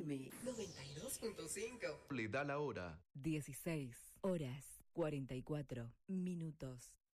FM 92.5. Le da la hora. 16 horas 44 minutos.